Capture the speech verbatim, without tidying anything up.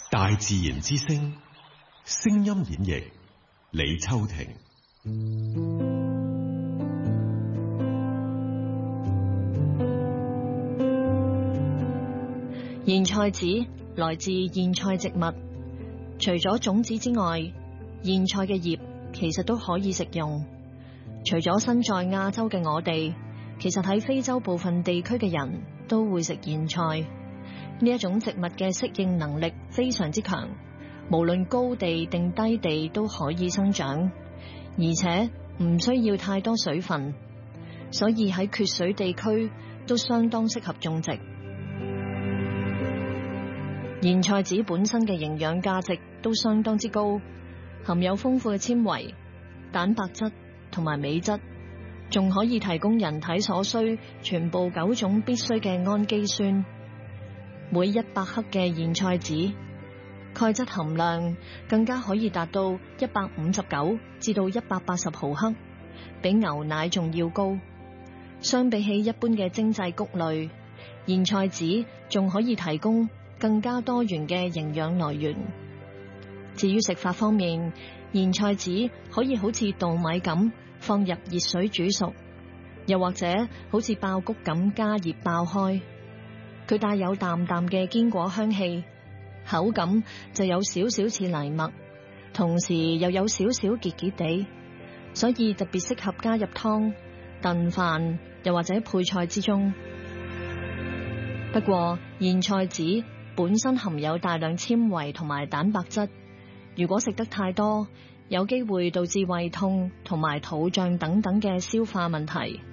大自然之聲，聲音演繹李秋婷。 莧菜籽來自莧菜植物，除咗種子之外，莧菜嘅葉其實都可以食用。除咗身在亞洲嘅我哋，其實喺非洲部分地區嘅人都會食莧菜。呢一種植物嘅適應能力非常之強，無論高地定低地都可以生長，而且唔需要太多水分，所以喺缺水地區都相當適合種植。莧菜籽本身嘅營養價值都相當之高，含有豐富嘅纖維、蛋白質同埋鎂質，仲可以提供人體所需全部九種必須嘅氨基酸。每一百克嘅莧菜籽，鈣質含量更加可以達到一百五十九至到一百八十毫克，比牛奶仲要高。相比起一般嘅精製穀類，莧菜籽仲可以提供更加多元嘅營養來源。至於食法方面，莧菜籽可以好似稻米咁放入熱水煮熟，又或者好似爆谷咁加熱爆開。佢帶有淡淡嘅堅果香氣，口感就有少少似藜麥，同時又有少少澀澀地，所以特別適合加入湯、燉飯又或者配菜之中。不過莧菜籽本身含有大量纖維同埋蛋白質，如果食得太多，有機會導致胃痛同埋肚脹等等嘅消化問題。